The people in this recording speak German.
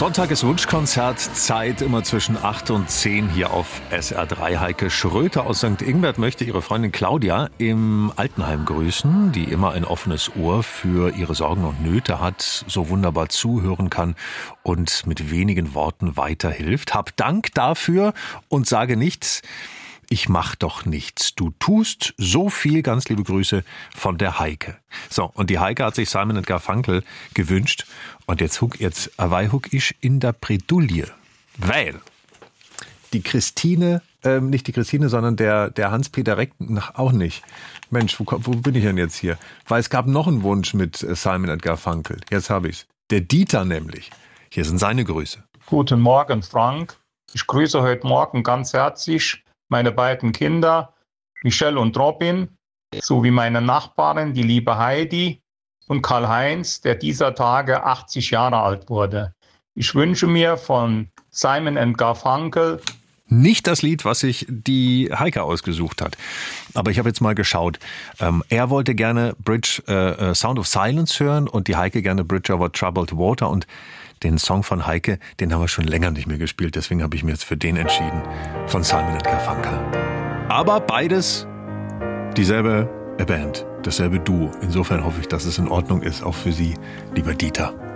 Sonntag ist Wunschkonzertzeit, immer zwischen 8 und 10 hier auf SR3. Heike Schröter aus St. Ingbert möchte ihre Freundin Claudia im Altenheim grüßen, die immer ein offenes Ohr für ihre Sorgen und Nöte hat, so wunderbar zuhören kann und mit wenigen Worten weiterhilft. Hab Dank dafür und sage nichts. Ich mach doch nichts. Du tust so viel. Ganz liebe Grüße von der Heike. So, und die Heike hat sich Simon & Garfunkel gewünscht. Und jetzt huck ich in der Bredouille. Weil die Christine, nicht die Christine, sondern der Hans-Peter Reck, auch nicht. Mensch, wo bin ich denn jetzt hier? Weil es gab noch einen Wunsch mit Simon & Garfunkel. Jetzt habe ich's. Der Dieter nämlich. Hier sind seine Grüße. Guten Morgen, Frank. Ich grüße heute Morgen ganz herzlich meine beiden Kinder, Michelle und Robin, sowie meine Nachbarin, die liebe Heidi, und Karl-Heinz, der dieser Tage 80 Jahre alt wurde. Ich wünsche mir von Simon & Garfunkel nicht das Lied, was sich die Heike ausgesucht hat. Aber ich habe jetzt mal geschaut. Er wollte gerne Sound of Silence hören und die Heike gerne Bridge over Troubled Water. Und den Song von Heike, den haben wir schon länger nicht mehr gespielt. Deswegen habe ich mir jetzt für den entschieden, von Simon & Garfunkel. Aber beides dieselbe Band, dasselbe Duo. Insofern hoffe ich, dass es in Ordnung ist, auch für Sie, lieber Dieter.